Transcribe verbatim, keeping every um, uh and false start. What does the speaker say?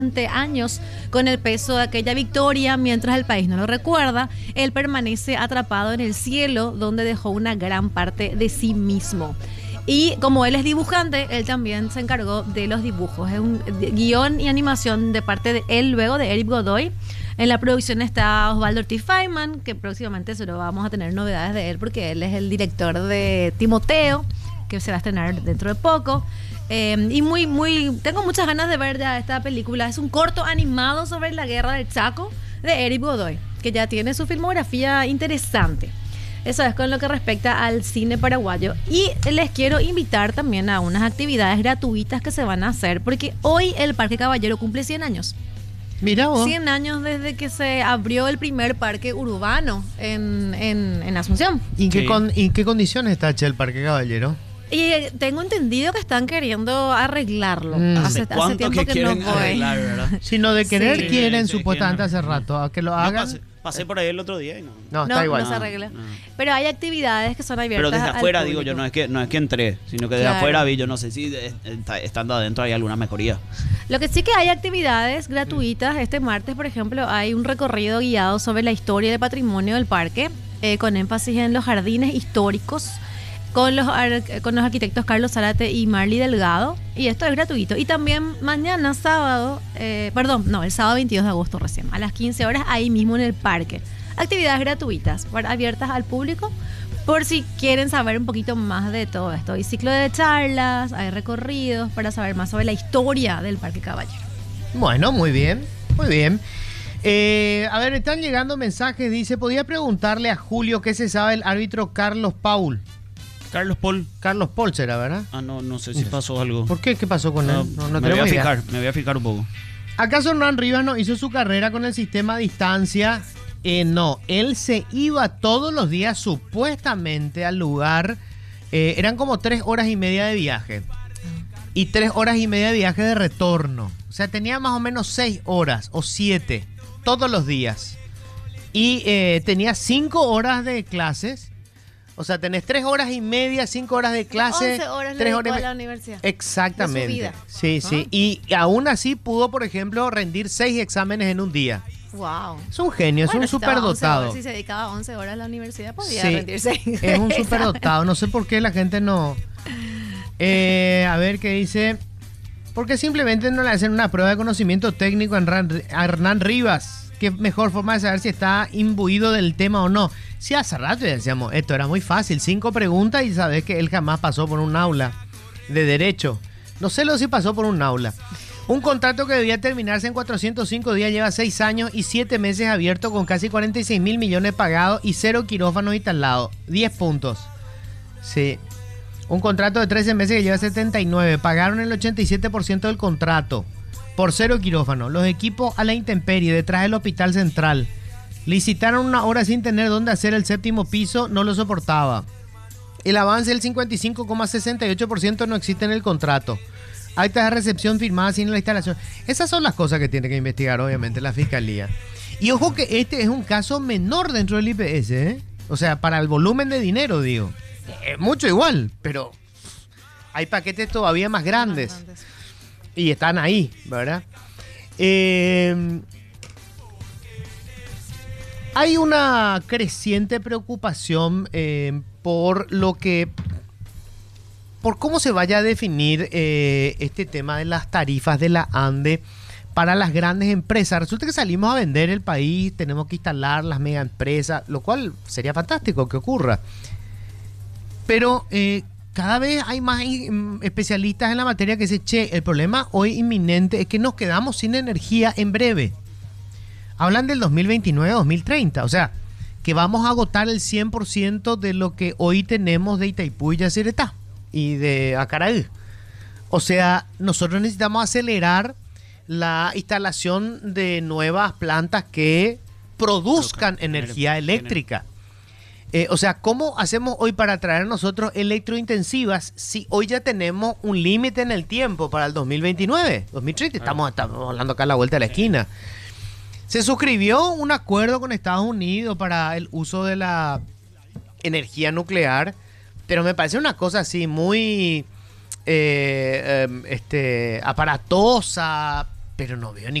durante años con el peso de aquella victoria, mientras el país no lo recuerda, él permanece atrapado en el cielo, donde dejó una gran parte de sí mismo. Y como él es dibujante, él también se encargó de los dibujos. Es un guión y animación de parte de él, luego de Eric Godoy. En la producción está Osvaldo Ortiz Feynman, que próximamente solo vamos a tener novedades de él, porque él es el director de Timoteo, que se va a estrenar dentro de poco. Eh, y muy, muy, tengo muchas ganas de ver ya esta película. Es un corto animado sobre la guerra del Chaco de Eric Godoy, que ya tiene su filmografía interesante. Eso es con lo que respecta al cine paraguayo. Y les quiero invitar también a unas actividades gratuitas que se van a hacer, porque hoy el Parque Caballero cumple cien años. Mira vos. cien años desde que se abrió el primer parque urbano en, en, en Asunción. ¿Y en qué, Sí. con, y en qué condiciones está, che, el Parque Caballero? Y eh, tengo entendido que están queriendo arreglarlo. Mm. Hace, ¿Hace hace cuánto tiempo que que, quieren no voy. arreglar, verdad? Sino de querer Sí. quieren, Sí, supuestamente quieren. hace rato. A que lo Yo hagan. pasé, pasé por ahí el otro día y no. No, No, está igual. no se No, arregla. no. Pero hay actividades que son abiertas. Pero desde al afuera, digo público. yo, no es que no es que entré, sino que desde Claro. afuera vi, yo no sé si de- está- estando adentro hay alguna mejoría. Lo que sí que hay actividades gratuitas. Este martes, por ejemplo, hay un recorrido guiado sobre la historia y el patrimonio del parque, eh, con énfasis en los jardines históricos, con los, ar- con los arquitectos Carlos Zárate y Marley Delgado. Y esto es gratuito. Y también mañana sábado, eh, perdón, no, el sábado veintidós de agosto recién, a las quince horas, ahí mismo en el parque. Actividades gratuitas, para- abiertas al público, por si quieren saber un poquito más de todo esto. Hay ciclo de charlas, hay recorridos para saber más sobre la historia del Parque Caballero. Bueno, muy bien, muy bien. Eh, a ver, están llegando mensajes. Dice, ¿podía preguntarle a Julio qué se sabe el árbitro Carlos Paul? Carlos Paul. Carlos Paul será, ¿verdad? Ah, no, no sé si pasó algo. ¿Por qué? ¿Qué pasó con No, él? No, no me voy a tenemos idea. fijar, me voy a fijar un poco. ¿Acaso Hernán Rivas no hizo su carrera con el sistema a distancia? Eh, no, él se iba todos los días supuestamente al lugar. Eh, eran como tres horas y media de viaje. Y tres horas y media de viaje de retorno. O sea, tenía más o menos seis horas o siete todos los días. Y eh, tenía cinco horas de clases. O sea, tenés tres horas y media, cinco horas de clase. once horas le tres dedicó horas y a me- la universidad. Exactamente. De su vida. Sí, ¿Ah? sí. Y aún así pudo, por ejemplo, rendir seis exámenes en un día. Wow. Es un genio, Bueno, es si un estaba once superdotado. horas, si se dedicaba once horas a la universidad, podía Sí, rendirse. es un superdotado. No sé por qué la gente no. Eh, a ver qué dice. Porque simplemente no le hacen una prueba de conocimiento técnico a Hernán, a Hernán Rivas. Qué mejor forma de saber si está imbuido del tema o no. Si hace rato ya decíamos, esto era muy fácil. Cinco preguntas y sabes que él jamás pasó por un aula de derecho. No sé lo si pasó por un aula. Un contrato que debía terminarse en cuatrocientos cinco días lleva seis años y siete meses abierto con casi cuarenta y seis mil millones pagados y cero quirófanos instalados. diez puntos. Sí. Un contrato de trece meses que lleva setenta y nueve. Pagaron el ochenta y siete por ciento del contrato por cero quirófano. Los equipos a la intemperie detrás del hospital central. Licitaron una hora sin tener dónde hacer el séptimo piso, no lo soportaba. El avance del cincuenta y cinco coma sesenta y ocho por ciento no existe en el contrato. Actas de recepción firmadas sin la instalación. Esas son las cosas que tiene que investigar, obviamente, la fiscalía. Y ojo que este es un caso menor dentro del I P S, ¿eh? O sea, para el volumen de dinero, digo. Es mucho igual, pero hay paquetes todavía más grandes. Y están ahí, ¿verdad? Eh, hay una creciente preocupación eh, por lo que... por cómo se vaya a definir eh, este tema de las tarifas de la ANDE para las grandes empresas. Resulta que salimos a vender el país, tenemos que instalar las mega empresas, lo cual sería fantástico que ocurra. Pero eh, cada vez hay más mm, especialistas en la materia que dicen, che, el problema hoy inminente es que nos quedamos sin energía en breve. Hablan del dos mil veintinueve dos mil treinta, o sea, que vamos a agotar el cien por ciento de lo que hoy tenemos de Itaipú y Yacyretá y de Acaraí. O sea, nosotros necesitamos acelerar la instalación de nuevas plantas que produzcan energía eléctrica. Eh, o sea, ¿cómo hacemos hoy para traer nosotros electrointensivas si hoy ya tenemos un límite en el tiempo para el dos mil veintinueve, dos mil treinta? Estamos, estamos hablando acá a la vuelta de la esquina. Se suscribió un acuerdo con Estados Unidos para el uso de la energía nuclear, pero me parece una cosa así muy eh, eh, este, aparatosa, Pero no veo